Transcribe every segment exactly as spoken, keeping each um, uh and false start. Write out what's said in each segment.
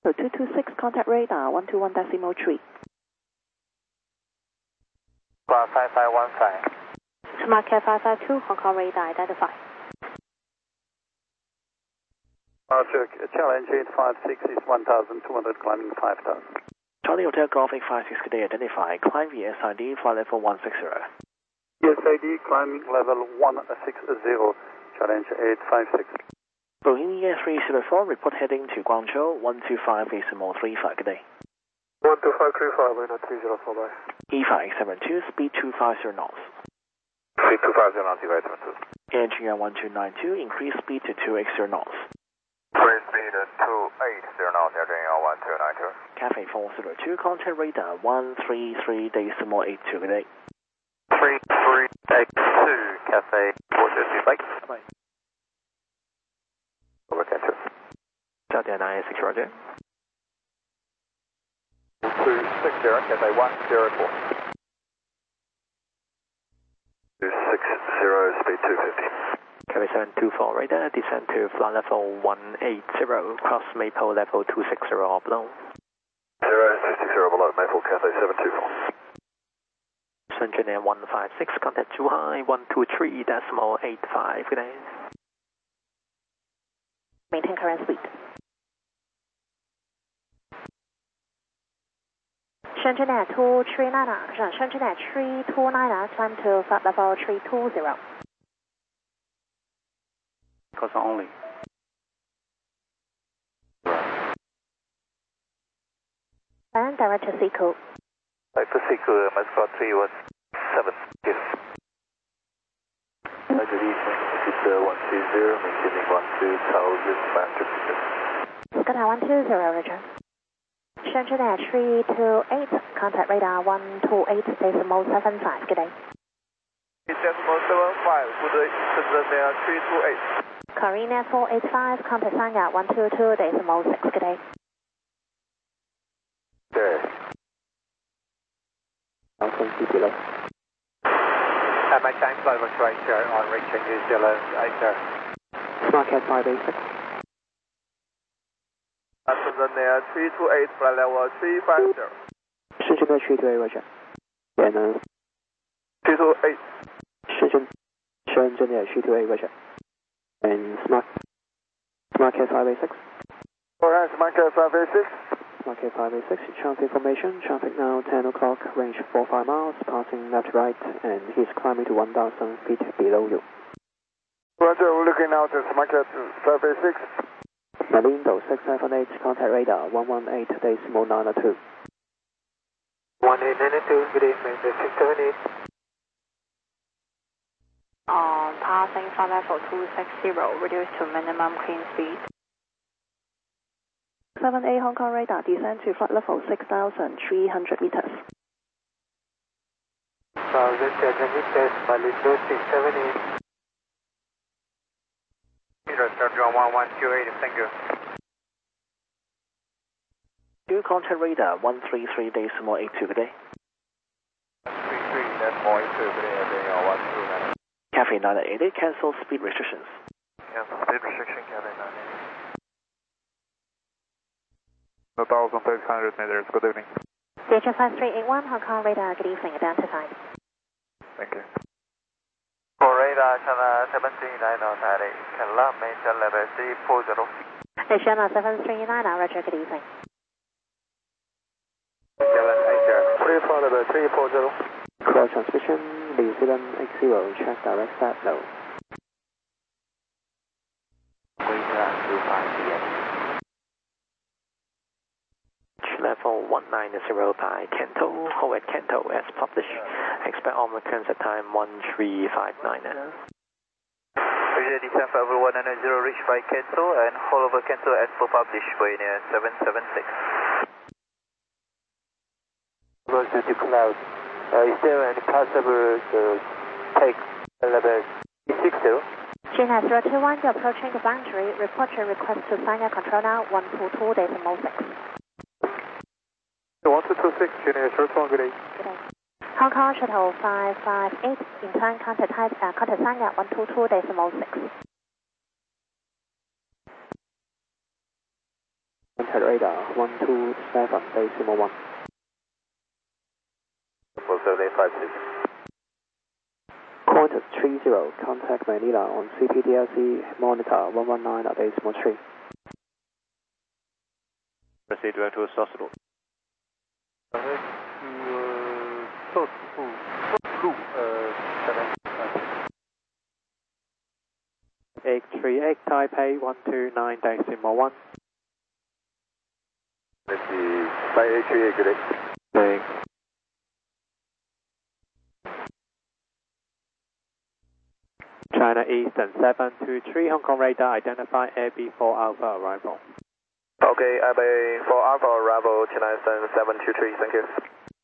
So two two six, contact radar one two one decimal three. Squawk five five one five. Smart Cat five five two, Hong Kong radar identified. Archer, challenge eight five six is one thousand two hundred, climbing five thousand. Charlie Hotel Golf eight five six, good day, identified. Climb via S I D, flight level one six zero. S I D, climbing level one six zero, challenge eight five six. Boeing E A three zero four, report heading to Guangzhou, one two five decimal three five, good day. one two five three five, window three zero four, bye. E five seven two, speed two five zero knots. Speed two five zero knots, E five seven two. Engine one two nine two, increase speed to two eight zero knots. Free speed two eight zero knots, engine one two nine two. Cafe four zero two, contact radar one three three decimal eight two, good day. three three eight two, Cafe four zero two, bye. Bye. Over, Cafe. Delta nine six, roger. two six zero, Cafe one zero four. two six zero, speed two fifty. Cafe seven two four, radar, descend to flight level one eight zero, cross Maple level two six zero or below. zero two six zero below, Maple, Cafe seven two four. Engineer one five six, contact Zhuhai one two three decimal eight five, good day. Maintain current speed. Shenzhen Air two three nine, Shenzhen Air three two nine, climb to flight level three two zero. Cause only. And direct to Seco. Right to Seco, Moscow three one seven, yes. Good evening, this is one two zero, maintaining one two thousand, master feature. Sky one two zero, roger. Shenzhen Air three two eight, contact radar one two eight decimal seven five, good day. Decimal seven five, good day, Shenzhen Air three two eight. Korean Air four eight five, contact Sanya one two two decimal six, good day. Okay. Alpha C below. And my time flight was right here on reaching New Zealand, right there. Smart Cat five eight six. Shenzhen Air three two eight, flight level three five zero. Shenzhen Air three two eight, roger. And uh, three two eight. Shenzhen, Shenzhen Air three two eight, roger. And Smart, Smart Cat five eight six. Alright, Smart Cat five eight six. Smart Cat five eight six, traffic information, traffic now ten o'clock, range four five miles, passing left right, and he's climbing to one thousand feet below you. Roger, we're looking out at Smart Cat five eight six. Malindo six seven eight, contact radar one one eight decimal nine two. one eight nine two, good evening, six seven eight. On passing flight level two six zero, reduce to minimum clean speed. seven eight Hong Kong radar, descend to flight level six thousand three hundred meters. Thousand seven meters, Malindo six seven eight. Peter, Sergeant one one two eight, thank you. Do contact radar one three three decimal eight two, good day. three three decimal eight two, good day, heading one two nine. Cafe nine eight eight, cancel speed restrictions. Cancel speed restriction, Cafe nine eight eight. one thousand six hundred meters, good evening. D H five three eight one, Hong Kong radar, good evening, identified. Thank you. For radar, channel seven three nine on Saturday, can land maintain level three four zero. Channel seven three nine, roger, good evening. seven eight zero, three four level three four zero. Call transmission, New Zealand eight zero, check direct start low. Radar two five zero. Level one nine zero by Kento, hold at Kento as published. Expect all returns at time one three five nine. Roger, descent for over one nine zero, reach by Kento and hold over Kento as per published for India seven seven six. Roger to cloud. Uh, is there any possible uh, take level six zero? China zero two one, you're approaching the boundary. Report your request to Sanya control now one two two decimal six. one two two six, China zero two one, good day. Good day. Hong Kong Shuttle five five eight, in time contact, uh, contact Sanya one two two decimal six. contact radar one two seven decimal one. four seven eight five six. Qantas three zero, contact Manila on C P D L C monitor one one nine decimal three. Proceed direct to source loop. eight three eight Taipei one two nine decimal one. Let's see, five eight three eight, good day. Thanks. China Eastern seven two three, Hong Kong radar, identify A B four Alpha arrival. Okay, A B four Alpha arrival, China Eastern seven two three, thank you.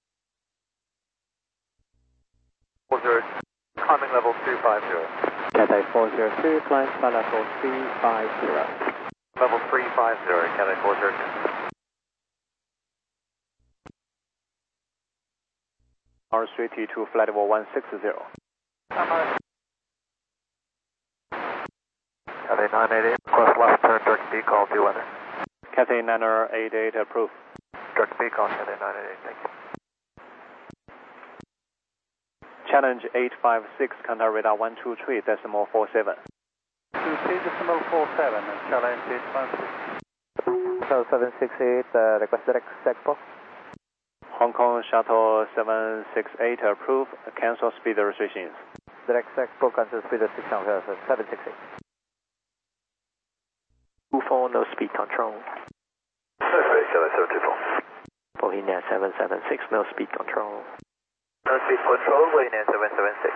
four zero, climbing level two five zero. Cathay four zero two, climb flight level three five zero. Level three five zero, Cathay four zero two. R three T two, flight level one six zero. Cathay nine eight eight, cross left turn, direct beacon, view weather. Cathay nine eight eight, approved. Direct beacon, Cathay nine eight eight, thank you. Challenge eight five six, contact radar one two three decimal four seven. two three decimal four seven, challenge eight five six. So seven six eight, uh, request direct expo. Hong Kong Shuttle seven six eight, approved. Cancel speed restrictions. Direct expo, cancel speed restriction, seven six eight. two four, no speed control. Okay, Cathay seven two four. Bohemia seven seven six, no speed control. No speed control, Bohemia seven seven six.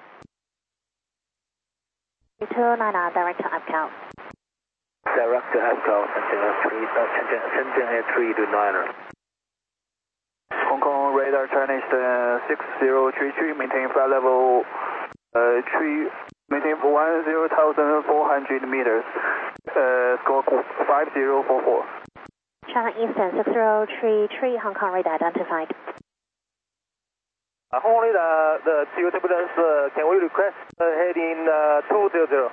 two nine nine, direct to Apcal. Direct to Apcal, Shenzhen three, Shenzhen three to niner. Hong Kong radar Chinese uh, six zero three three, maintain flight level uh, three, maintain one zero thousand four hundred meters. Uh, score five zero four four. China Eastern six zero three three, Hong Kong radar identified. Uh, Hong Kong radar, the T U turbulence, uh, can we request uh, heading uh, two zero zero?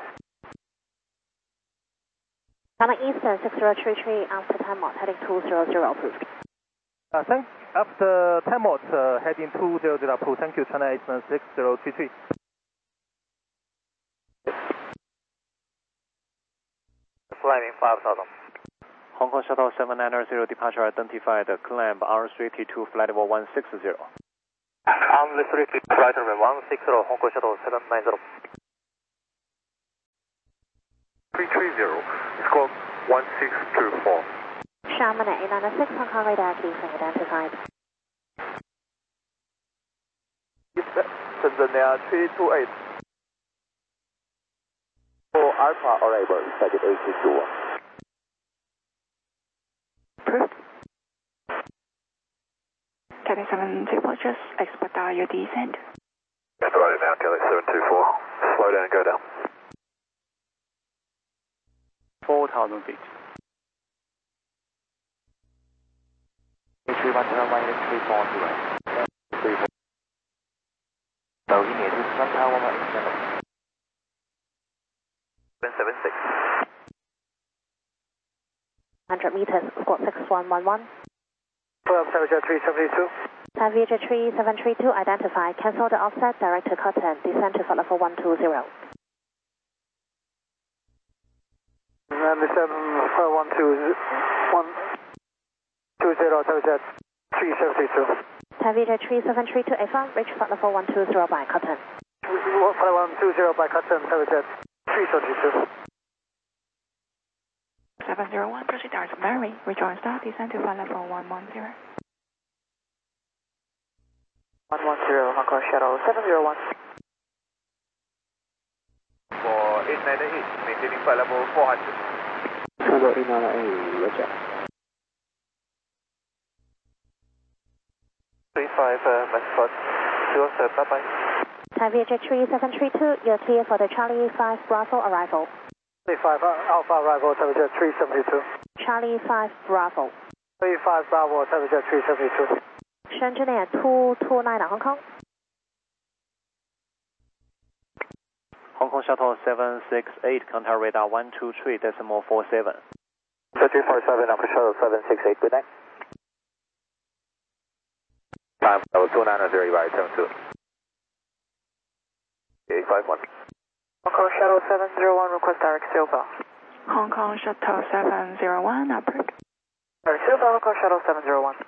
China Eastern six zero three three, after time mod, heading two zero zero, approved. Uh, thank, after time mod, uh, heading two zero zero, approved. Thank you, China Eastern six zero three three. Climbing five thousand. Hong Kong Shuttle seven nine zero, departure identified. Climb R three T two, flight level one six zero. I'm restricted flight level one six zero, Hong Kong Shuttle seven nine zero. three three zero, score one six two four. Sharman eight nine six, Hong Kong radar, Keeling identified. Shenzhen three two eight. For Alpha arrival, expected eight six two one. Approved. Cathay seven two four, just expect your descent. That's right now, Cathay seven two four. Slow down and go down. four thousand feet. three one seven one three four zero. three four. Bohemia one tower one one seven. seven seven six. one hundred meters, squawk six one one one. Seven three seven two. Navigator three seven three two, identified. Cancel the offset, direct to Cotton, descend to flight level one two zero. ninety-seven, one two one two zero, three seven two. Navigator three seven three two, affirm, reach flight level one two zero by Cotton. Flight one two zero by Cotton, three seven two. seven zero one, proceed direct to Mary, rejoin start, descend to flight level one one zero. one one zero, Hong Kong Shuttle seven zero one. For eight nine eight, maintaining flight level four hundred. Tango eight nine eight, roger. three five, uh, Mascot. Zero, sir, bye bye. Navigator three seven three two, you're clear for the Charlie five Bravo arrival. three five, uh, Alpha arrival, temperature three seven two. Charlie five Bravo. three five, Bravo, temperature three seven two. Shenzhen Air two two nine, Hong Kong. Hong Kong Shuttle seven six eight, contact radar one two three decimal four seven. three four seven, Alpha Shuttle seven six eight, good night. Time, level two nine zero, right, seven two. eight five one. Hong Kong Shuttle seven zero one, request direct silver. Hong Kong Shuttle seven zero one, approved. Direct silver, Hong Kong Shuttle seven zero one.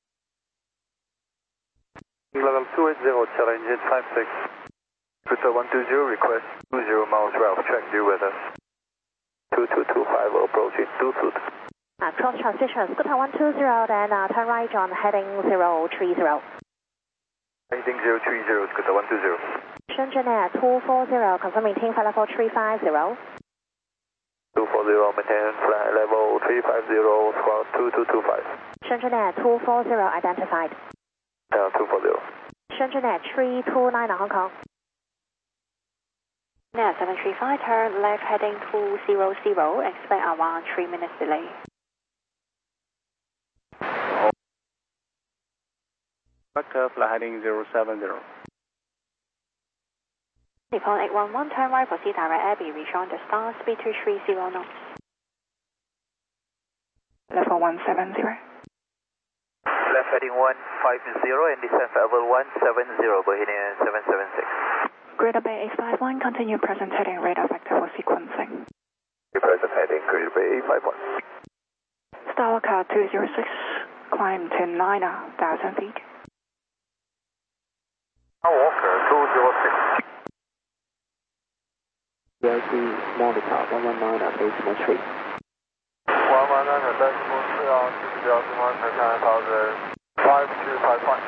Level two eight zero, challenge eight five six. Hotel one two zero, request two zero miles Ralph, track due with us. two two two five, approaching two two. Uh, cross transition, Scooter one two zero, then uh, turn right on heading zero three zero. Heading zero three zero, Scooter one two zero. Shenzhen Air two four zero, confirm maintain flight level three five zero. two four zero, maintain flight level three five zero, squawk two two two five. Shenzhen Air two four zero, identified. Yeah, two four zero. Shenzhen Air three two nine, Hong Kong. Now seven three five, turn left heading two zero zero, expect around three minutes delay. Vector flight heading zero seven zero. Nippon eight one one, turn right, proceed direct Abbey, rejoin the star, speed two three zero knots. Level one seven zero. Left heading one five zero and descend level one seven zero, Bohemian seven seven six. Greater Bay eight five one, continue present heading radar vector for sequencing. Present heading Greater Bay eight five one. Star car two zero six, climb to nine thousand feet. Walker two zero six. V I C monitor one one nine decimal three. one one nine decimal three on T P L monitor nine thousand five two five one.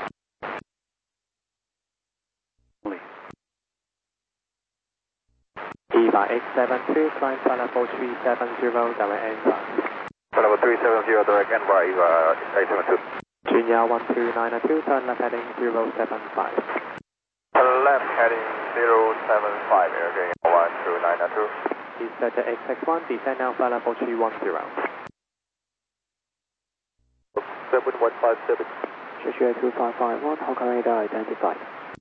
E by X seven two, climb flight level three seven zero, direct N five. Flight level three seven zero, direct N five, uh, eight seven two. Junior one two nine two, turn left heading zero seven five. Left heading zero seven five, again, one two nine two. Is set to X X one, descend now flight level three one zero. seven one five seven. Cheshire two five five one, Hong Kong radar identified.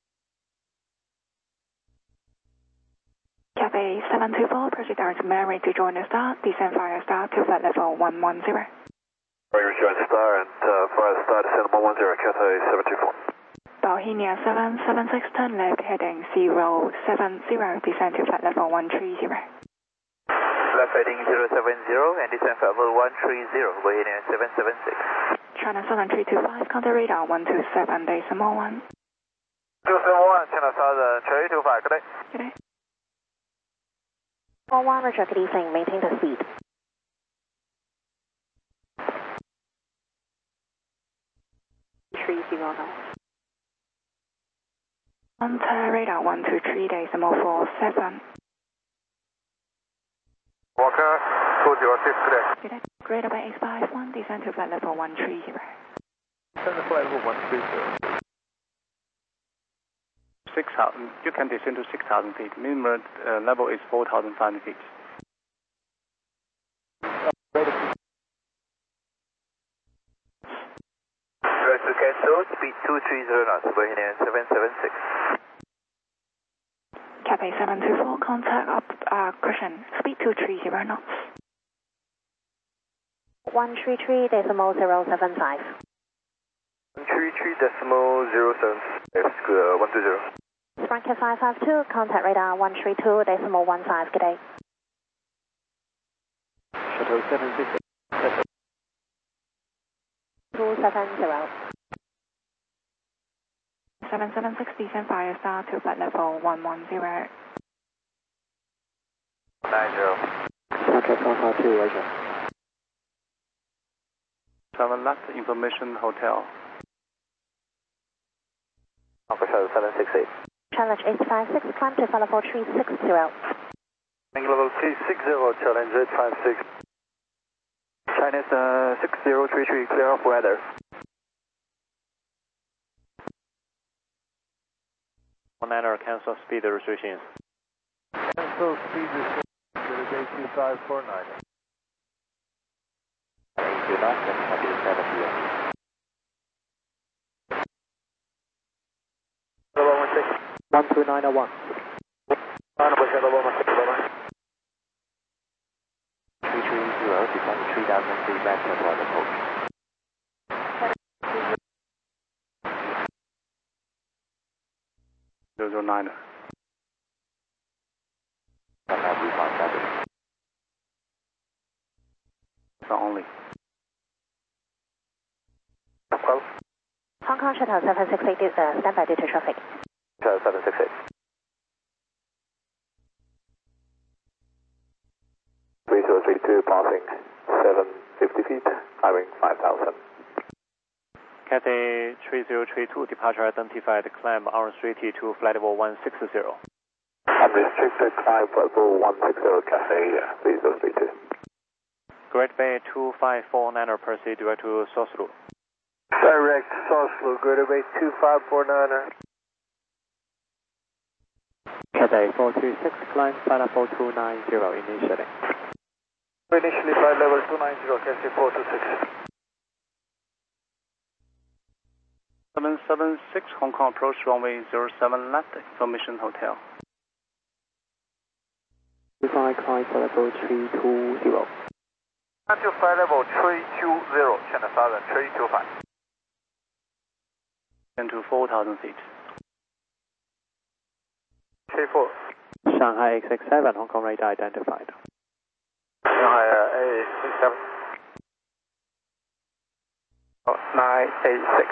Cathay seven two four, proceed direct Mary to join the star, descend via star to flight level one one zero. Right, join star and uh, fire star, descend one one zero, Cathay seven two four. Bohemia seven seven six, turn left heading zero seven zero, descend to flight level one three zero. Left heading zero seven zero and descend flight level one three zero, Bohemia seven seven six. China Southern three two five, contact radar one two seven, decimal one. two seven one, China Southern three two five, good day. Good day. four one, Roger, good evening, maintain the speed. three zero knots. Contact radar one two three, decimal four seven. Walker two zero six, good day. Good day. Greater by X five one, descend to flight level one three zero. Descend to flight level one three zero. six thousand, you can descend to six thousand feet. Minimum uh, level is four thousand five hundred feet. Right to cancel, speed two three zero knots, Bohemian seven seven six. Cathay seven two four, contact up uh, cushion, speed two three zero knots. one three three decimal zero seven five. one three three decimal zero seven five, uh, one two zero. Franket five five two, contact radar one three two decimal one five, good day. Shuttle seven six eight. two seven zero. seven seven six, descend via star to flight level one one zero. nine zero. Franket five five two, Roger. Seven left information hotel. Alpha Shuttle seven six eight. Challenge eight five six, climb to flight level three six zero. Level three six zero, challenge eight five six. Chinese uh, six zero three three, clear of weather. One niner, cancel speed restrictions. Cancel speed restrictions to the day two five four nine. Thank you, last and happy to seven P M. one two nine one. three three zero, descend to three thousand feet left toward the approach. zero zero nine. Come out, refund traffic. Only. Close. Hong Kong Shuttle seven six eight, uh, stand by due to traffic. Shuttle seven six eight. three zero three two, passing seven fifty feet, hiring five thousand. Cathay three zero three two, departure identified, climb R three T two, flight level one six zero. Unrestricted climb, flight level one six zero, Cathay three zero three two. Great Bay two five four niner, proceed direct to Soslu. Direct Soslu, Great Bay two five four niner. Cathay four two six, climb flight level two nine zero, initially. Initially flight level two nine zero, Cathay four two six. seven seven six, Hong Kong approach runway zero seven left, Information Hotel. Define climb flight level three two zero. Until flight level three two zero, China Southern three two five. And to four thousand feet. K four. Shanghai eight six seven, Hong Kong radar identified. Shanghai uh, eight six seven. Oh, nine eight six.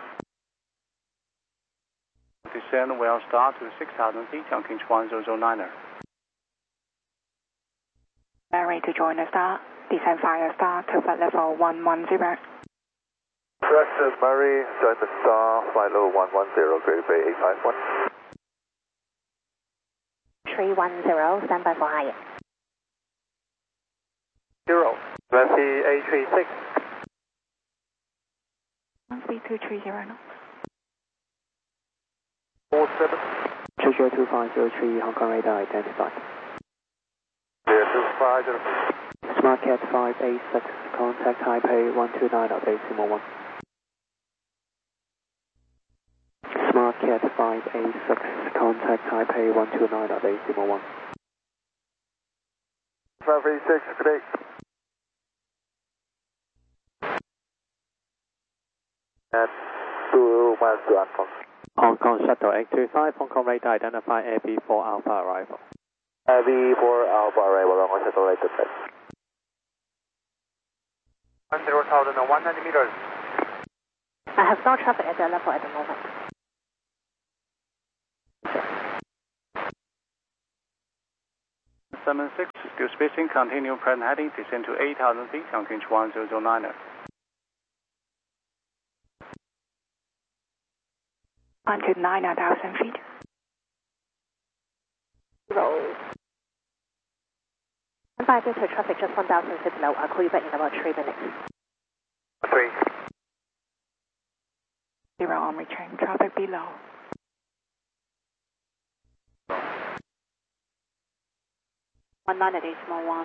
Descend will start to six thousand feet, Youngking one zero zero niner. Ready to join the star. Descend fire star to flight level one one zero. Director Murray, join the star, flight level one one zero, Great Bay eight five one. three one zero, stand by for higher. Zero. Let's see eight three six. one three two three zero knots. four seven. two zero two five zero three, Hong Kong radar identified. Clear two five zero. SmartCat five eight six, contact Taipei one two nine at decimal one. SmartCat five eight six, contact Taipei one two nine at decimal one. five eight six, good day. And two miles to Anton. Hong Kong Shuttle eight two five, Hong Kong radar identify A B four Alpha arrival. A B four Alpha arrival, Hong Kong Shuttle eight two five. zero thousand one hundred meters. I have no traffic at the level at the moment. seven six, still spacing, continue present heading, descend to eight thousand feet, Youngking one zero zero niner. Onto nine thousand feet. Roll. Stand by due to traffic just one thousand feet below. I'll call you back in about three minutes. Three. Zero on return, traffic below. One nine at decimal one.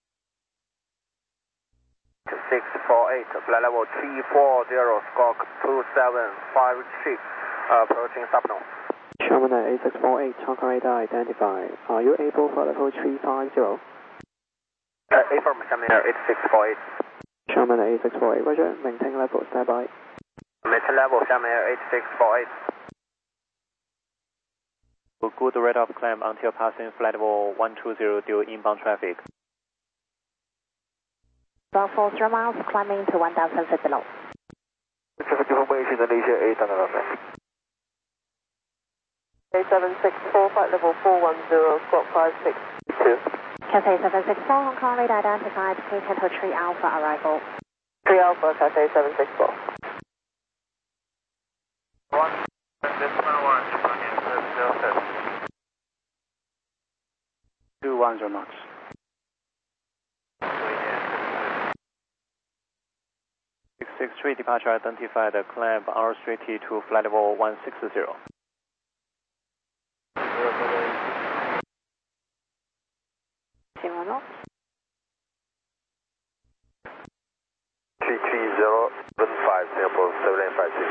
six four eight, flight level three four zero, squawk two seven five six, approaching Subno. Sherman at eight six four eight, Hong Kong radar identified. Are you able for level three five zero? Uh, A firm, Sherman Air eight six four eight. Sherman at eight six four eight, roger, maintain level, standby. Maintain level, Sherman Air eight six four eight. Good rate of climb until passing flight level one two zero due inbound traffic. About four zero miles, climbing to one thousand feet below. Traffic information, Indonesia eight hundred. eight seven six four, flight level four one zero, squawk five six two. Cathay seven six four, Hong Kong radar identified, K Tempo three Alpha arrival. three Alpha, Cathay seven six four. one, decimal one, zero seven. two one zero knots. six six three, departure identified, climb R three T two, flight level one six zero. Zero knots. three three zero seven five, Singapore seven five two.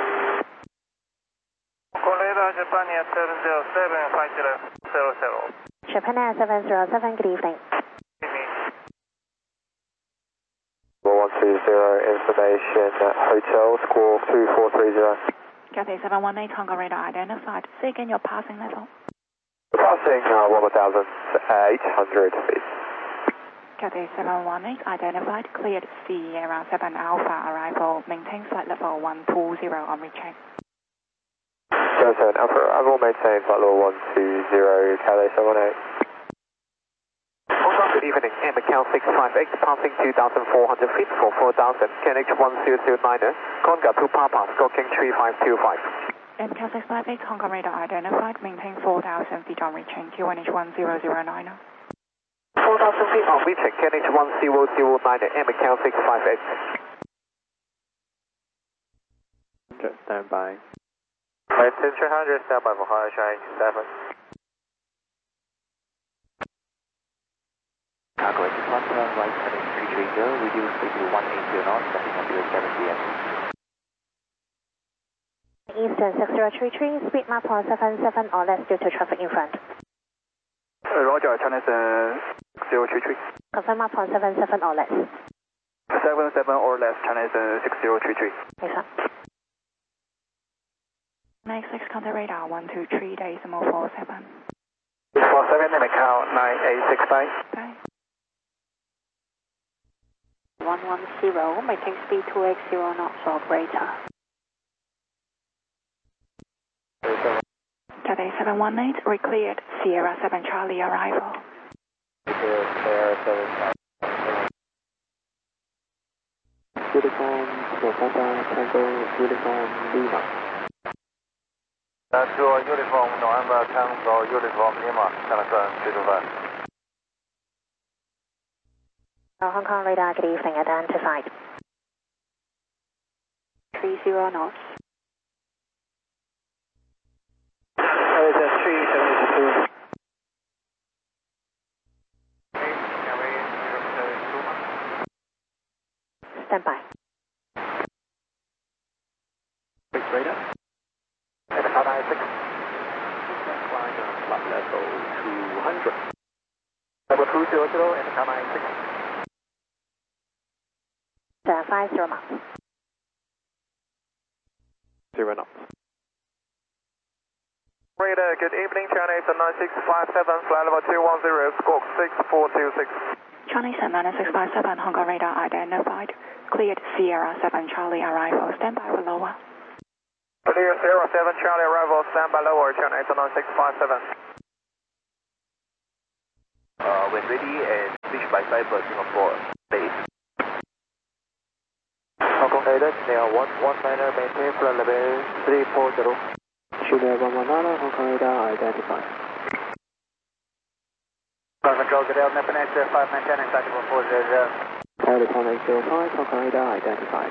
Radar Japan Air seven zero seven, five zero zero zero. Japan Air seven zero seven, good evening. three zero, information hotel, squawk two four three zero. Cathay seven one eight, Hong Kong radar identified. Say again your passing level. Passing uh, one thousand eight hundred feet. Cathay seven one eight identified, cleared Sierra seven Alpha arrival, maintain flight level one two zero on recheck. seven seven Alpha, I will maintain flight level one two zero, Cathay seven one eight. Good evening, M account six five eight, passing two thousand four hundred feet for four thousand, K N H one zero zero niner, Conga to Papa, stroking three five two five. M account six five eight, Hong Kong radar identified, maintain four thousand feet on reaching, Q N H one zero zero niner. four thousand feet on reaching, K N H one zero zero niner, M account six five eight. Just stand by. Maintain three hundred, stand by for higher shine seven. Cargo is one turn right heading three three zero, reduce speed to one eighty knots, setting up to seven P M. Eastern six zero three three, speed map on seven seven or less due to traffic in front. Uh, Roger, China uh, zero three three. Confirm map on seven seven or less. seven seven or less, China uh, six zero three three. Yes, sir. Next six contact radar one two three, decimal four seven. four seven, M account nine eight six nine. Bye. one one zero, maintain speed two eighty knots or greater. Cathay seven one eight, recleared Sierra seven Charlie arrival. Uniform November Tango Uniform Lima. That's your uniform November Tango Uniform Lima, Canada three two five. Hong Kong radar, good evening, identified. three zero knots. three seven two. Stand by. Six radar. And account nine six. Flying on flight level two hundred. Level two zero zero and account nine six. Uh, five zero knots. Zero knots. Radar, good evening, China nine six five seven, flight level two one zero, squawk six four two six. Chinese nine six five seven, Hong Kong radar identified, cleared Sierra seven Charlie arrival, stand by for lower. Clear Sierra seven Charlie arrival, stand by lower, China nine six five seven. Uh, when ready and switch by cyber Singapore base. Hong Kong radar, China one one niner, maintain flight level three four zero. Chile one one nine, Hong Kong radar identified. Flight control, good day, Nepal X five nine ten, exactly one four zero zero. Telecom eight zero five, Hong Kong radar identified.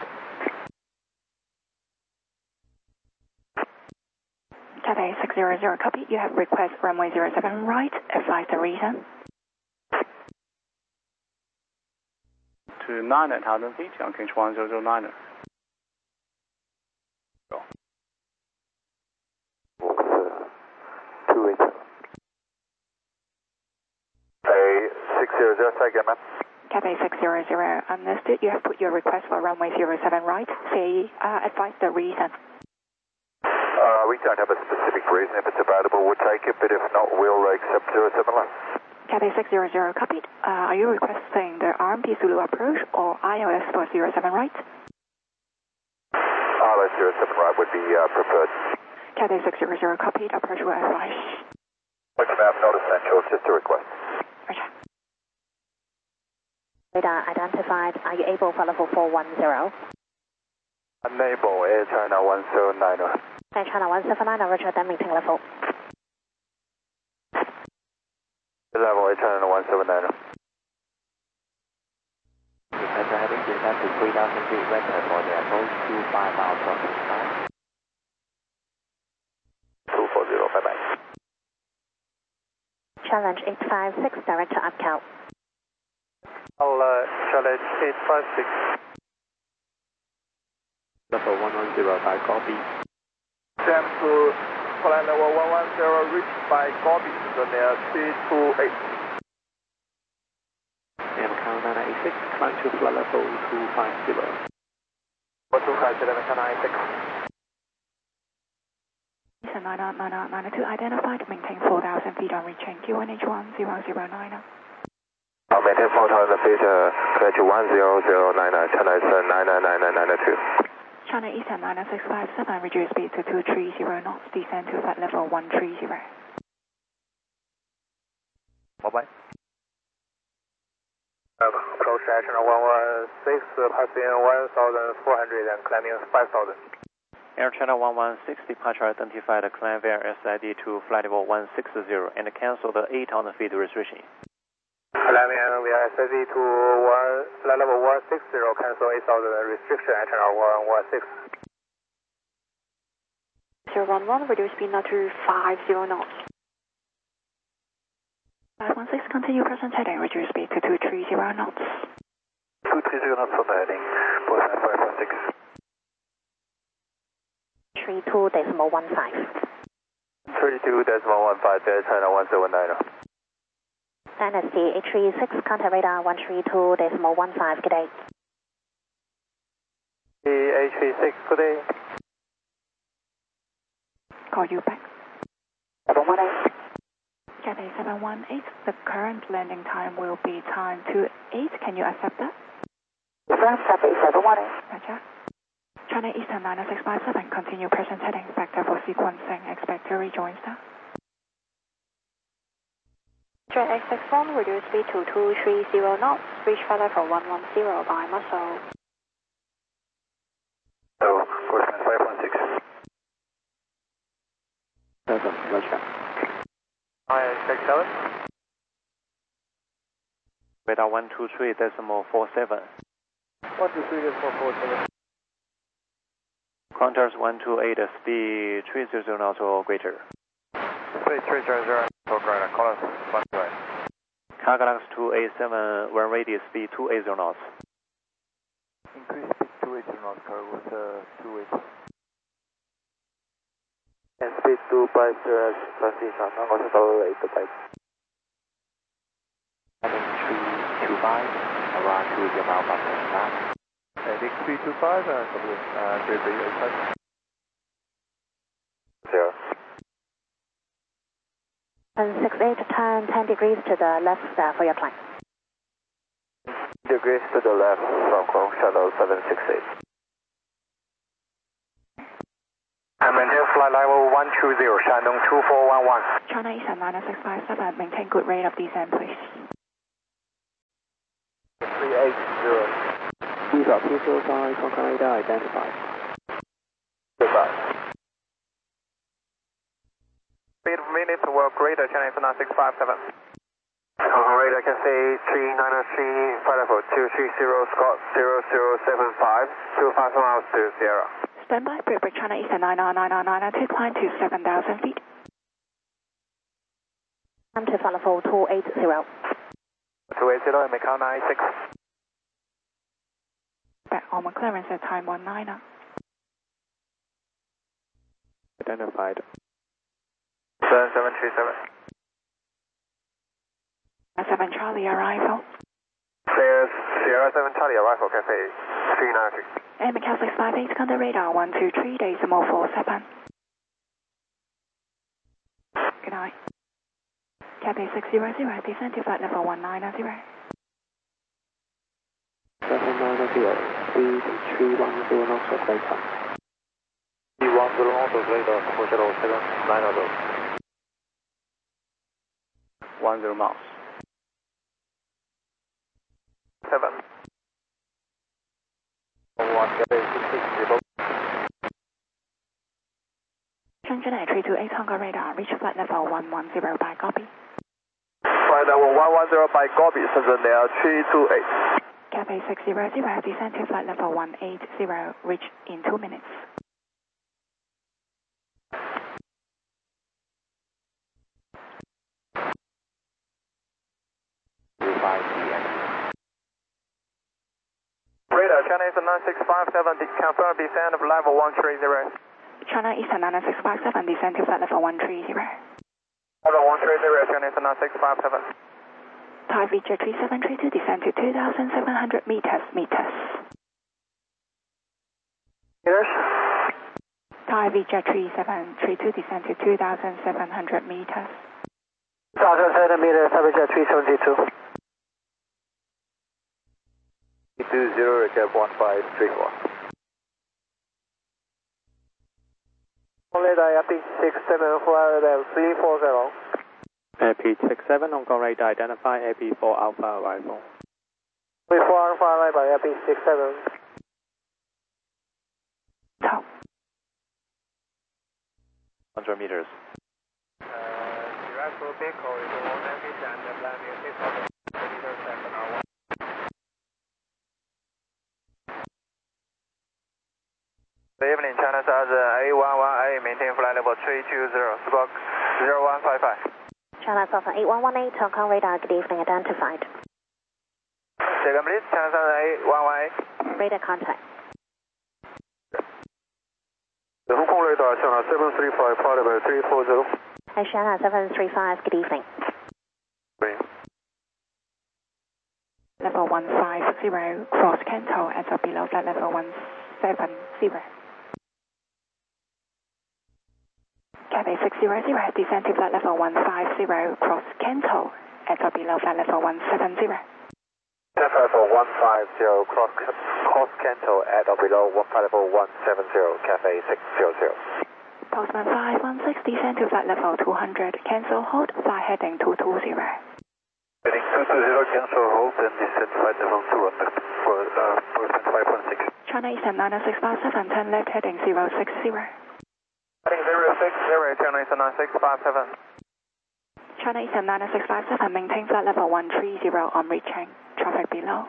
Cathay six zero zero, copy. You have request runway zero seven right, advise the reason. To nine at one thousand feet, on K N H one zero zero niner. two eight. A six zero zero, take it, man. Cathay six zero zero, understood. You have put your request for runway zero seven right. Say, uh, advise the reason. Uh, we don't have a specific reason. If it's available, we'll take it, but if not, we'll accept zero seven left. Cathay six zero zero, copied. Uh, are you requesting the R M P Zulu approach or I O S for zero seven right? R O S zero seven right would be uh, preferred. Cathay six zero zero, copied. Approach will advise. Which map, not essential, just a request. Roger. Radar identified. Are you able for level four one zero? Enable Air China one seven niner. Air China one seven nine, Roger, then meeting level. Level Air China one seven niner. Descend heading descend to three thousand feet vector for the approach two five miles from the sky. two four zero, bye bye. Challenge eight five six, direct to Upcal. I'll uh, challenge eight five six. Level one one zero by copy. Jam to flight level one one zero, reached by Gobi, the near three two eight. M count nine eight six, climb to flight level two five zero. two five zero, China A six. Eastern nine nine nine nine two identified, maintain four thousand feet on reaching Q N H one zero zero nine. I'll maintain four thousand feet, uh, Q N H one zero zero nine, China Eastern nine nine nine nine nine two. China Eastern nine nine six five seven, reduce speed to two three zero knots, descend to flight level one three zero. Mobile. Approach direction one one six, passing one thousand four hundred and climbing five thousand. Air China one one six, departure identified, climb via S I D to flight level one six zero and cancel the eight thousand feet restriction. Climbing via S I D to one, flight level one six zero, cancel eight thousand restriction at China one one six. zero one one, reduce speed now to five zero knots. five one six, continue present heading, reduce speed to two three zero knots. two three zero knots from the heading, Boston five one six. three two decimal one five. thirty-two decimal one five, China one seven nine. Dynasty eight three six, contact radar one three two decimal one five, good day. eight three six, good day. Call you back. seven one eight. Cathay seven one eight, the current landing time will be time two eight, can you accept that? Confirm, Cathay seven one eight. Roger. China Eastern nine nine six five seven, continue present heading, vector for sequencing, expect to rejoin star. Jet X six one, reduce speed to two three zero knots, reach flight level one one zero by muscle. Oh, Boston five one six. seven, Roger. I six seven. Radar one two three decimal four seven. one two three decimal four seven. Contours one two eight, speed three hundred knots or greater. Speed three hundred, or greater, call us one two eight. Cargalax two eight seven, one radius speed two eighty knots. Increase speed two eighty knots, cargo with uh, two eighty. And speed two five zero, transition, I'm going to tolerate the bike. Heading three two five, around two zero mile per hour. Heading three two five, uh, uh, three three eight five. Zero. And six eight, turn ten degrees to the left uh, for your climb. Degrees to the left from Kong Shuttle seven six eight. And maintain flight level one two zero, Shandong two four one one. China Eastern nine nine six five seven, maintain good rate of descent, please. three eight zero. Viva two zero five, Hong Kong radar identified. Goodbye. Speed per minute will greater, China Eastern nine six five seven. Hong Kong radar can say three nine three, flight level two three zero, Scott zero zero seven five, two five miles to Sierra. Stand by, British China Eastern nine nine nine nine nine two, climb to seven thousand feet. Climb to flight level two eight zero. two eight zero, and Macau nine six. Back on clearance at time one nine. Identified. seven seven three seven. seven Charlie arrival. Sierra, Sierra seven Charlie arrival, Cafe three nine three. And Macau six five eight, contact radar one two three, decimal four seven. Good night. Cathay six zero zero, descend to flight level one nine zero. seven nine zero, speed three one zero knots or greater. three one zero knots or greater, Kong Shuttle seven nine zero. one zero miles. seven. one, Cathay six six zero. Shenzhen three two eight, Hong Kong radar, reach flight level one one zero by copy. Flight level one one zero by Gobi, Shenzhen Air three two eight. Cathay six zero zero, descend to flight level one eight zero, reach in two minutes. Radar, China Eastern nine six five seven, confirm descent of level one three zero. China Eastern nine nine six five seven, descend to flight level one three zero. Level one three zero, China Eastern nine six five seven. Thai V J three seven three two, descend to two thousand seven hundred meters, meters. Meters? Thai V J three seven three two, descend to two thousand seven hundred meters. two thousand seven hundred meters, Thai V J three seven three two. two zero, recap one five three four. Radar P six seven, fly level three four zero. Air P six seven, Hong Kong radar, identify Air P four Alpha arrival. three four Alpha, arrival Air P six seven. Top. one hundred meters. Uh, direct to vehicle is one ninety and the landing six hundred meters per hour. Good evening, China Stars A one one A, maintain flight level three two zero, squawk zero one five five. China South eight one one eight, Hong Kong radar, good evening, identified. Second please, China South A one one A. Radar contact. The Hong Kong radar, China seven three five, flight level three four zero. China seven three five, good evening. Green. Level one five zero, cross Canto, as of below flight level one seven zero. Cathay six zero zero, descend to flight level one five zero, cross Canto, at or below flight level one seven zero. Flight level one five zero, cross, cross Canto, at or below flight level one seven zero, Cathay six zero zero. Postman five one six, descend to flight level two hundred, cancel hold, fly heading two two zero. Heading two two zero, cancel hold, and descend flight level two hundred for uh, Postman five one six. China Eastern nine six five seven, turn left heading zero six zero. Heading zero six zero, China Eastern nine six five seven. China Eastern nine six five seven, maintain flight level one three zero on reaching. Traffic below.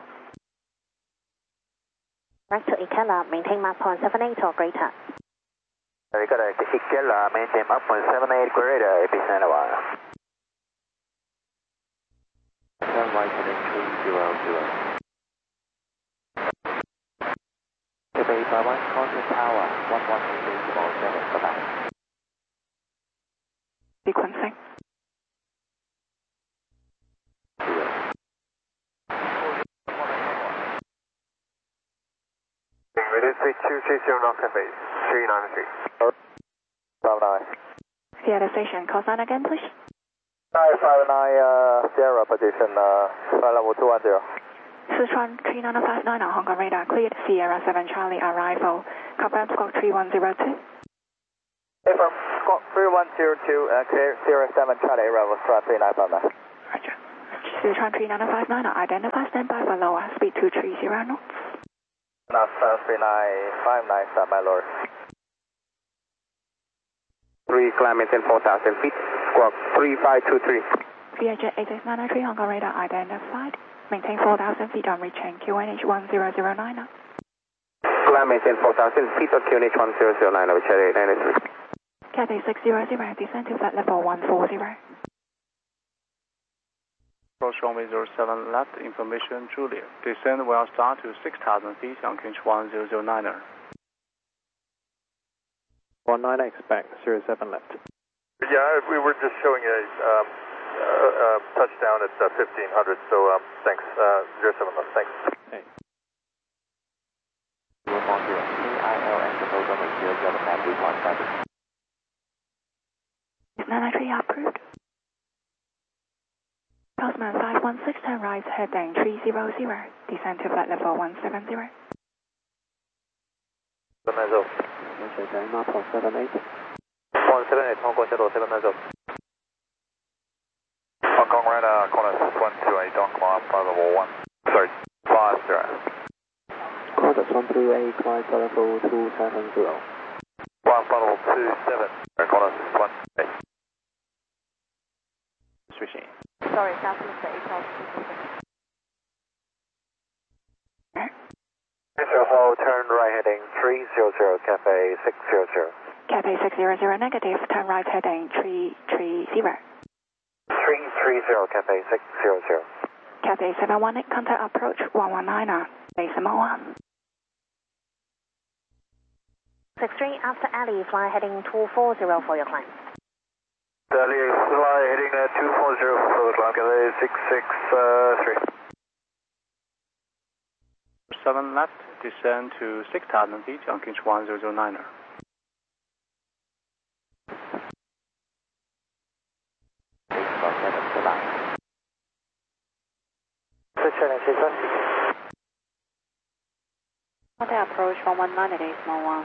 Right to Ikela, maintain map point seven eight or greater. We got a Ikela, maintain map point seven eight greater, epicenter one. Turn right heading three zero zero. Cathay Taiwan, contact tower one one three four seven, bye-bye. Sequencing. Ready three two three zero, North Cafe, three nine three. five nine. Seattle Station, call sign again, please. nine five nine, uh, Sierra position, uh, flight level two one zero. Sichuan three nine five nine on Hong Kong radar, cleared. Sierra seven Charlie arrival. Confirm squawk three one zero two. Confirm squawk three one zero two, uh, clear Sierra seven Charlie arrival, slot three nine five nine. Roger. Sichuan three nine five nine, identify standby for lower speed two three zero knots. Now, uh, three nine five nine, standby lower. three, climb maintain four thousand feet, squawk three five two three. V H eight six nine three, Hong Kong radar identified. Maintain four thousand feet on reaching Q N H one zero zero nine. Climb maintain four thousand feet on Q N H one zero zero nine, which are eight nine three. Cathay six zero zero, descend to flight level one four zero. Approach runway zero seven left, information Julia. Descend will start to six thousand feet on Q N H one zero zero nine. one nine, expect zero seven left. Yeah, we were just showing a um, uh, uh, touchdown at uh, fifteen hundred, so um, thanks, uh, zero seven left, thanks. Hey. zero four zero, K I L and the program is zero seven nine three one seven. Is nine three approved? Postman five one six, turn right heading three zero zero, descend to flight level one seven zero. seven nine zero. Maintain map point seven eight. one seven eight, Hong Kong Shadow seven nine zero. Hong Kong radar, Qantas one two eight, Hong Kong flight level one, sorry, five zero. Qantas one two eight, flight level two seven zero. One flight level two seven, Qantas one eight. Switching. Sorry, Southwest eight thousand. Hold, turn right heading three zero zero, Cathay six zero zero. Cathay six zero zero negative, turn right heading three three zero. three three zero, Cathay six zero zero. Cathay seven one eight, contact approach one one nine, decimal one. six three after alley, fly heading two four zero for your climb. Dali, fly heading at two four zero for the cloud, Galley six six three. seven left, descend to six thousand feet on Kinch one zero zero niner. Contact approach one one nine at eight small one.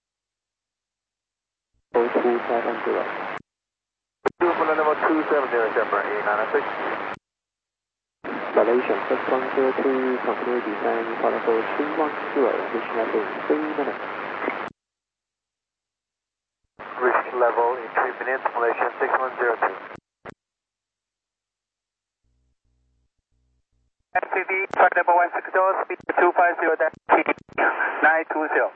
two seven zero. two for level two seven zero, December eight nine six. Malaysia six one zero two, continue descent for level three one zero, reach level in three minutes. Reach level in three minutes, Malaysia six one zero two. F C D, flight level one six zero, speed two five zero, nine two zero.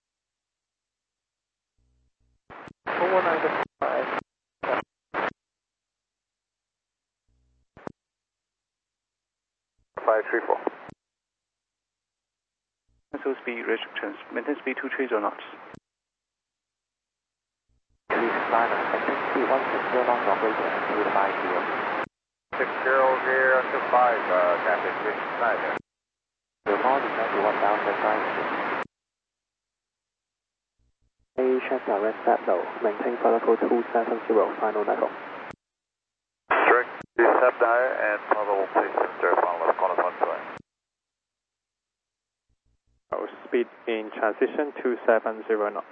four nine five. five three four. Cancel speed restrictions. Maintain speed two three zero knots. Please climb and speed one six zero knots operator and speed five zero. six zero zero two five, uh, traffic reach nine. Your call descend to one thousand five hundred. A check direct step low, maintain for level two seven zero, final level. Direct step higher and probable please enter final level, call upon to Speed in transition two seven zero knots.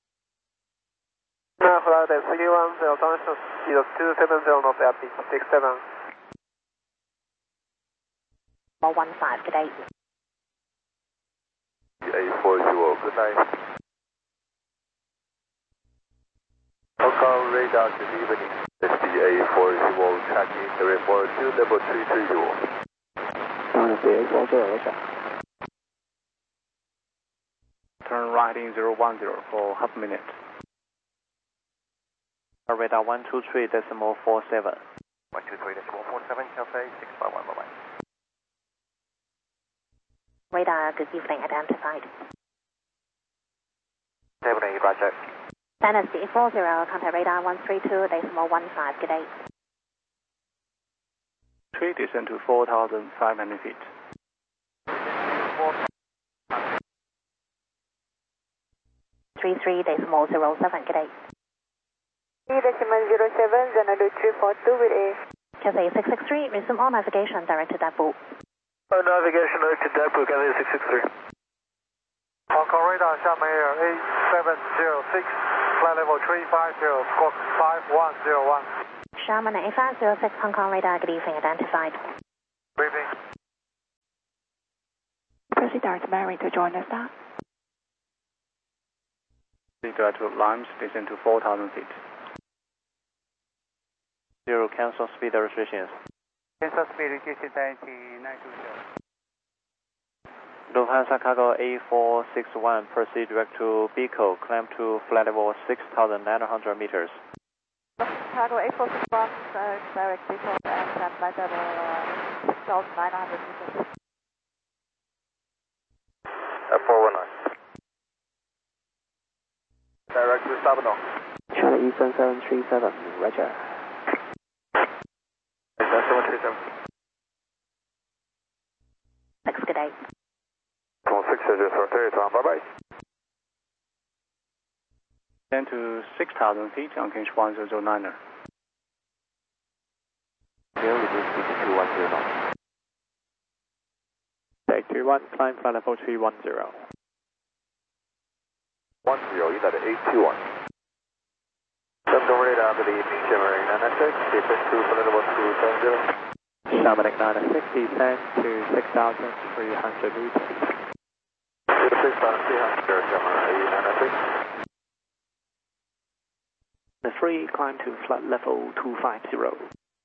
Now flight at three one zero, transition speed of two seven zero knots at six seven. one five, good day. A four zero, good night. Hong Kong radar, good evening. S D A four zero, tracking the report to level three three zero. Down to A four zero, Roger. Turn right in zero one zero for half a minute. Radar one two three decimal four seven. one two three decimal four seven, Cafe six five one, bye bye. Radar, good evening, identified. seven eight, Roger. Dynasty four zero, contact radar one three two decimal one five, good day. three descend to four thousand five hundred feet. three three decimal zero seven, good day. three decimal zero seven, Xanadu three four two with A. Cathay six six three, resume all navigation direct to Dapu. Oh, navigation direct to Dapu, Cathay six six three. Hong Kong radar, Xiamen Air eight seven zero six, flight level three five zero, squawk five one zero one. Xiamen eight five zero six, Hong Kong radar, good evening, identified. Briefing. Proceed direct Mary to join us now. Speed direct to Limes, descend to four thousand feet. Zero, cancel speed restrictions. Cancel speed reduced to nine two zero. Lufthansa Cargo A four six one, proceed direct to Bicol, climb to flight level six thousand nine hundred meters. Cargo A four six one, uh, direct Bicol and uh, flight level uh, six thousand nine hundred meters. F four one nine. Direct to Sabano. Charlie Eastern seven three seven, Roger. seven three seven. Six, good day. six zero zero, bye bye. Descend to six thousand feet on Kinch one zero zero niner. Here reduce speed to two one zero knots. Take two one, climb flight level three one zero. one zero, United eight two one. Central radar to the Xiamen nine six, descend to flight level two seven zero. Xiamen nine six, descend to six thousand three hundred meters. six thousand three hundred, Xiamen nine six. The three, climb to flight level two five zero.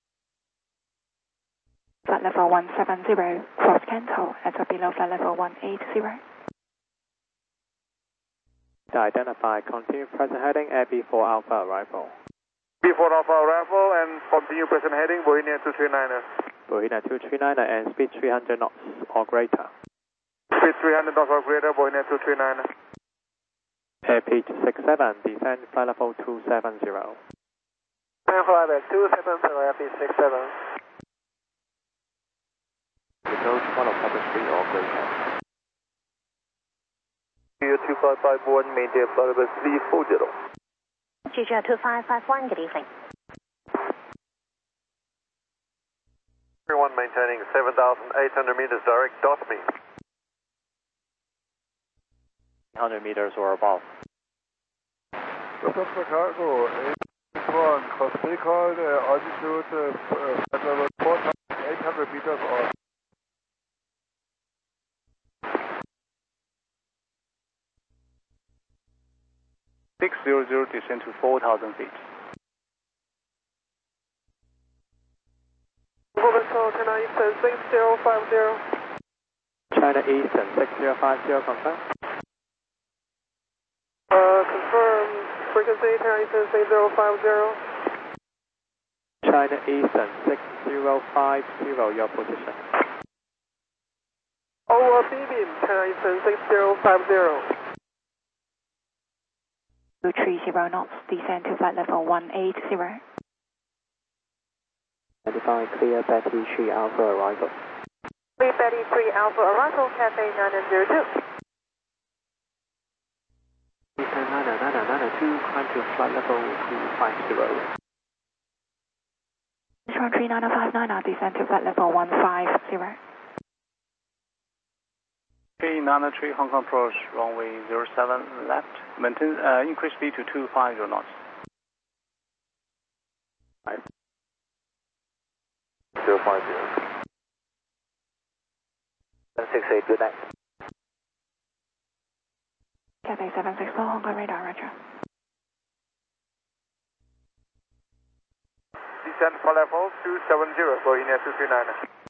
Flight level one seven zero, cross cancel at or below flight level one eight zero. To identify, continue present heading at B four Alpha arrival. B four Alpha arrival and continue present heading, Bohemia two three niner. Bohemia two three niner and speed three hundred knots or greater. Speed three hundred knots or greater, Bohemia two three niner. Air pitch six seven, descend flight level two seven zero. ten flight at two seven zero F E six seven. Windows one of Papa Street or Greyhound. two five five one, maintain flight level three four zero. G G R two five five one, good evening. Everyone maintaining seven thousand eight hundred meters direct dot me. one hundred meters or above. Request for cargo, eight one, cross Baycard, uh, altitude, uh, uh, flight level four thousand eight hundred meters or six hundred, descend to four thousand feet. China Eastern six zero five zero. China Eastern six zero five zero, confirm. Uh, confirm frequency China Eastern six zero five zero. China Eastern six zero five zero, your position. Over B beam China Eastern six zero five zero. two three zero knots, descend to flight level one eight zero. Identify clear Betty three Alpha arrival. Clear Betty three Alpha arrival, Cafe nine zero two. Eastern nine nine nine two, climb to flight level two five zero. Sichuan three nine five nine, descend to flight level one five zero. three nine three, Hong Kong approach, runway zero seven left. Maintain, uh, increase speed to two five zero knots. zero five zero. seven six eight, good night. Cathay seven six four, Hong Kong radar, roger. Descend for level two seven zero, going at two three nine.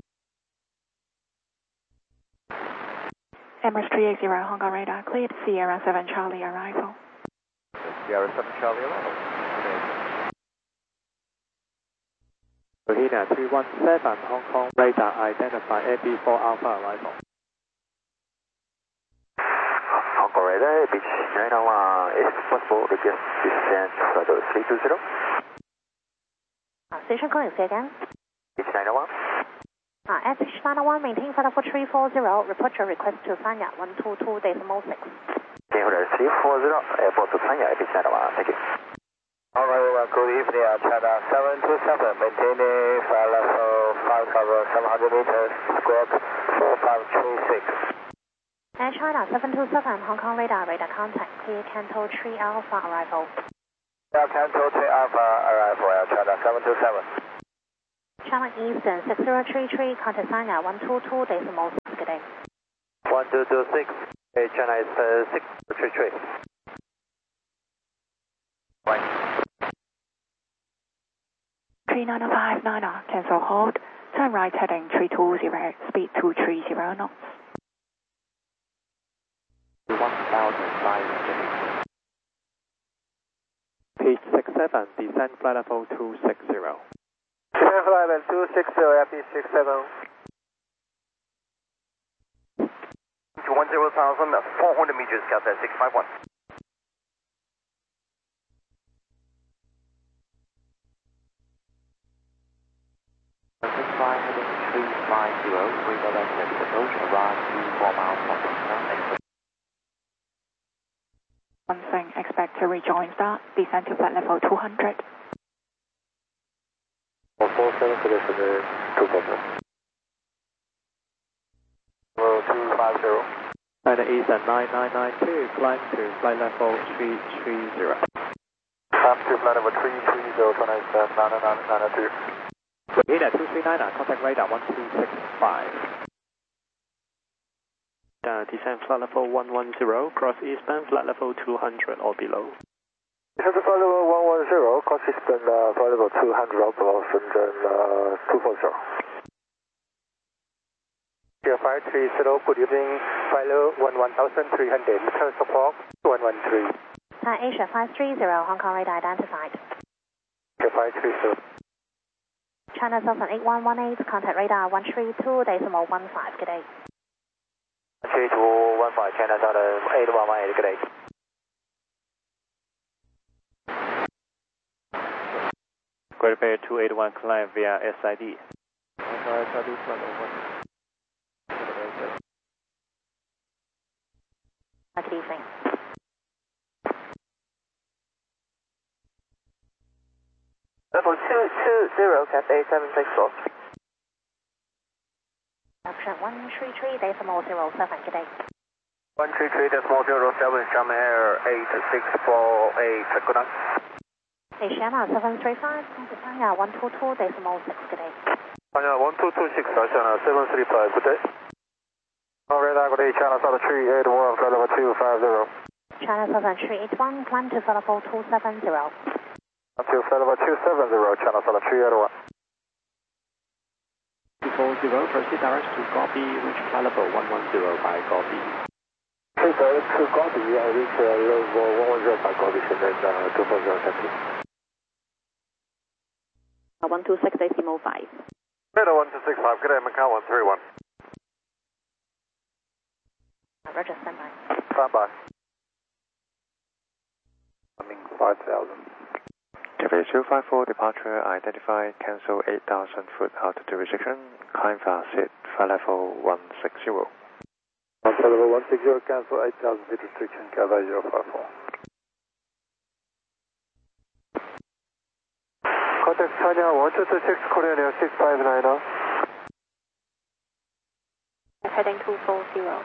Emirates three eight zero, Hong Kong radar, cleared, Sierra seven Charlie arrival. Sierra seven Charlie arrival. Bahina three one seven, Hong Kong radar, identify A B four Alpha arrival. Hong Kong radar, beach nine one, is it possible to just descend flight level three two zero? Uh, station calling, say again. Beach nine one. Uh, S H nine one, maintain flight level three four zero, report your request to Sanya one two two decimal six. Maintain flight three four zero, airport to Sanya, beach nine one, thank you. Alright, well, good evening, uh, China seven two seven, maintaining flight level five cover seven hundred meters, squawk four five three six. And China seven two seven, Hong Kong radar, radar contact, clear Canto three Alpha arrival. Yeah, Canto three Alpha arrival, uh, China seven two seven. China Eastern six zero three three, contact Sanya one two two decimal six, good day. one two two six, hey, China is uh, six three three. Right. three nine five nine, cancel hold, turn right heading three two zero, speed two three zero knots. one thousand five hundred. Page six seven, descend flight level two six zero. Descend flight level two six zero, F E six seven. To one zero thousand, four hundred meters, Cathay six five one. Fly heading three five zero, redirected approach around two four miles from the One thing, expect to rejoin start, descend to flight level two hundred. four four seven, condition two four seven. Level two five zero. China Eastern nine nine nine two, climb to flight level three three zero. Climb to flight level three three zero, China Eastern nine nine nine two. Bahina two three nine, contact radar one two six five. Uh, descend flight level one one zero, cross eastbound flight level two hundred or below. Descend to flight level one one zero, cross eastbound uh, flight level two hundred or below, Shenzhen uh, two four zero. Here five three zero, good evening, flight level one one thousand three hundred, return support one one three. Thai Asia five three zero, Hong Kong radar identified. Here five three zero. China Southern eight one one eight, contact radar one three two decimal one five, good day. three two one five, China Southern eight one one eight, good day. Great Bay two eight one, climb via S I D. Alpha Charlie flight level one. Good evening. Level two two zero, Cathay seven six four. Option one three three decimal zero seven, good day. one three three decimal zero seven, Xiamen Air eight six four eight, good night. Hey, Shanna seven three five, China one two two decimal six, good day. China one two two six, China seven three five, good day. On radar, good day, China South three eight one, flight level two five zero. China seven three eight one, climb to flight level two seven zero. To flight level two seven zero, China South three eight one. two four zero, proceed direct to Gobi, reach flight level one one zero by Gobi. Proceed direct to Gobi, I reach uh, level one one zero by Gobi, and then uh, two four zero, taxi. one two six decimal five. Radar one two six five, good day, Macau one three one. Roger, stand by. Stand by. Coming five thousand. Cathay two five four, departure, identify, cancel eight thousand foot altitude restriction, climb fast, hit flight level one six zero. Flight level one six zero, cancel eight thousand feet restriction, Cathay zero five four. Contact China one two two six, Korean Air six five nine zero. Heading two four zero.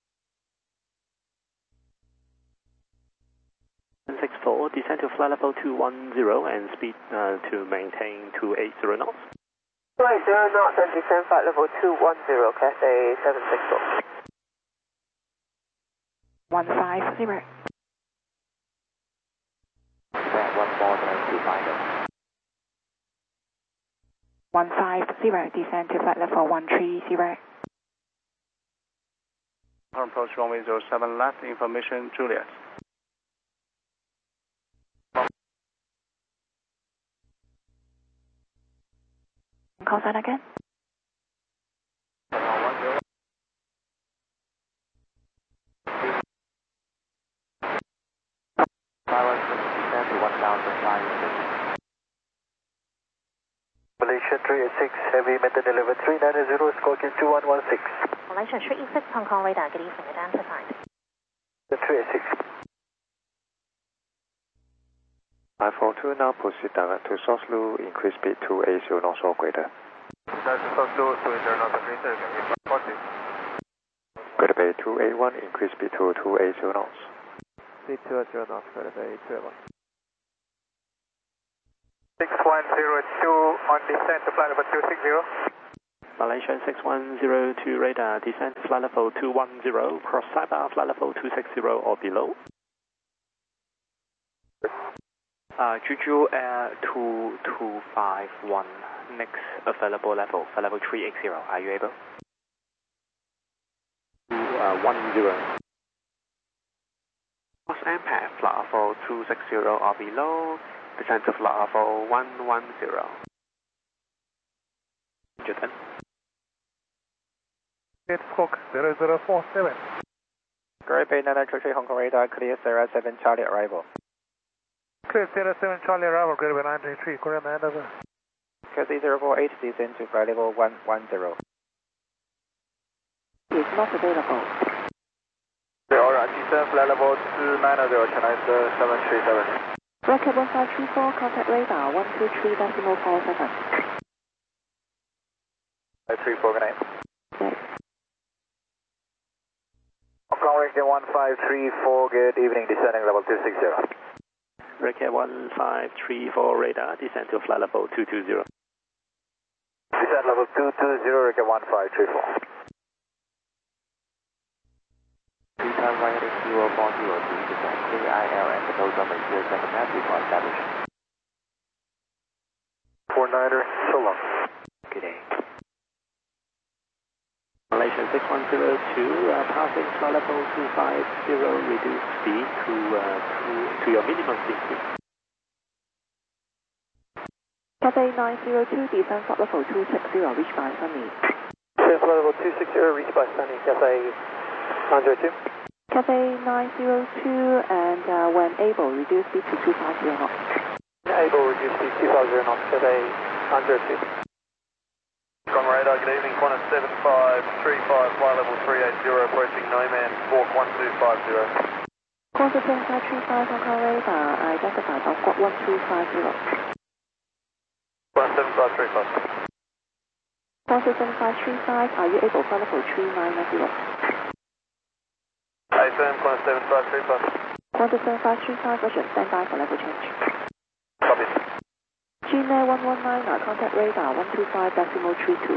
one six four, descend to flight level two one zero and speed uh, to maintain two eight zero knots. two eight zero knots and descend flight level two one zero, Cathay seven six four. one five zero. One more than two five. one five zero, descend to flight level one three zero. Approach runway zero seven left, information Juliet. Call that again. Malaysia three eight six, heavy maintain delivered three nine zero, Scorpion two one one six. Malaysia three eight six, Hong Kong radar, good evening, identified. The three eight six. five four two, now proceed direct to Soslu, increase speed to eight zero knots or greater. That's Soslu, two eight zero knots or greater, forty. Greater Bay two eight one, increase speed to two eight zero knots. Speed two eight zero knots, Greater Bay two eight one. six one zero two on descent to flight level two six zero. Malaysia six one zero two radar, descend to flight level two one zero, cross Saiba, flight level two six zero or below. Uh, Jeju Air two two five one, next available level, flight level three eight zero, are you able? Uh, one zero. Cross impact, flight level two six zero or below, descend to flight level one one zero. Japan. It's Cook zero zero four seven. Great Bay nine nine three three, Hong Kong radar, clear Sierra seven Charlie arrival. Clear Sierra seven Charlie arrival, Greater Bay nine three three, Korean nine over. Cathay zero four eight, descend to flight level one one zero. Is not available. Alright, descend flight level two nine zero, China seven three seven. Rocket one five three four, contact radar one two three decimal four seven. five three four, good night. Yes. Hong Kong Region one five three four, good evening, descending level two six zero. Rocket one five three four radar, descend to flight level two two zero. Descend level two two zero, Rocket one five three four. Return right heading zero four zero to descend K I L and the nose number zero seven left before establishing. four niner, so long. Good day. Malaysia six one zero two, uh, passing flight level two five zero, reduce speed to, uh, to, to your minimum speed. Cathay nine zero two, descend flight level two six zero, reach by Sunny. Descend flight level two six zero, reach by Sunny, Cathay nine zero two. Cathay nine zero two, and uh, when able, reduce speed to two five zero knots. Able reduce to two five zero knots, get a one zero two. On radar, good evening, Qantas seven five three five, flight level three eight zero, approaching Nomad, squawk one two five zero. Qantas seven five three five, Hong Kong radar, identified on squawk one two five zero. Qantas seven five three five. Qantas seven five three five, are you able flight level three nine zero? Affirm, Qantas seven five three five. Qantas seven five three five, Russian, stand by for level change. Copy. G M A one one nine, contact radar one two five decimal three two.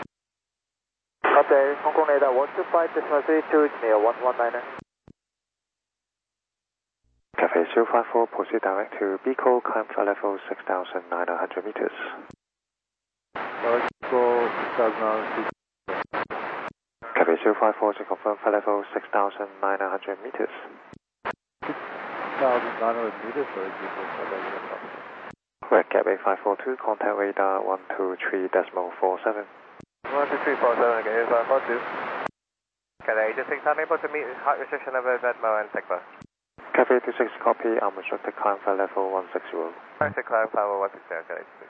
Okay, Hong Kong radar one two five decimal three two, it's near one one nine. Cathay zero five four, proceed direct to Bicol, climb flight level six thousand nine hundred meters. Bicol six thousand nine hundred. Cathay zero five four to confirm flight level six thousand nine hundred meters. six thousand nine hundred meters or is it Red Cap eight five four two, contact radar one two three decimal four seven. one two three four seven again, eight five four two. Cathay eight six, unable to meet height restriction level Venmo and Tekla. Cathay eight six, copy, unrestricted climb flight level one six zero. Restricted climb flight level one six zero, Cathay eight six.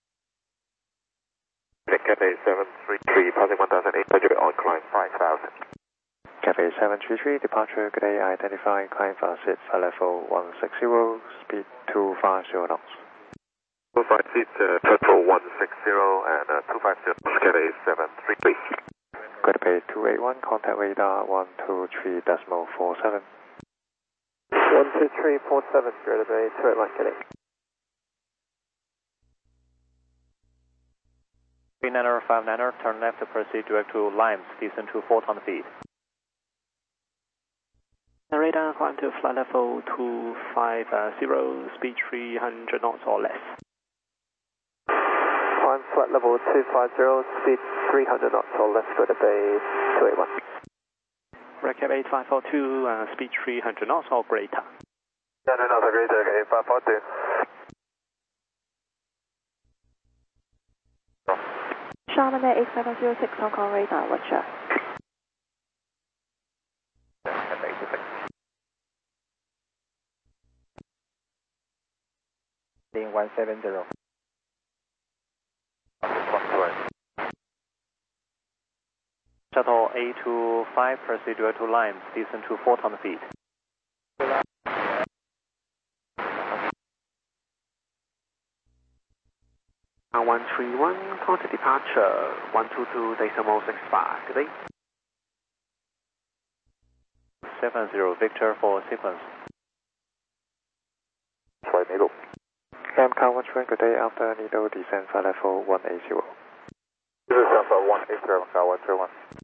Cathay seven three three, passing one thousand eight hundred on climb five thousand. Cathay seven three three, departure, good day, identifying climb flight flight level one six zero, speed two five zero knots. two five seat, uh, total one six zero and uh, two five zero, Cathay seven three three. Good day, two eight one, contact radar one two three decimal four seven. one two three four seven, good day, two eight one, Cathay. three niner five niner, turn left to proceed direct to Limes, descend to four thousand feet. Radar, climb to flight level two five zero, speed three hundred knots or less. Climb flight level two five zero, speed three hundred knots or less, good day, two eight one. Red Cap eight five four two, uh, speed three hundred knots or greater. No, no, no, greater, eight five four two. Sharman Air eight seven zero six, Hong Kong radar, roger. one seven zero. Shuttle A two five, proceed direct to Limes, descend to four thousand feet. one three one, contact departure one two two decimal six five, good day. seven zero, Victor for sequence. Flight Needle. Cam car one train, good day, after Needle descend flight level one eight zero. This is Alpha one eight zero, car one zero one.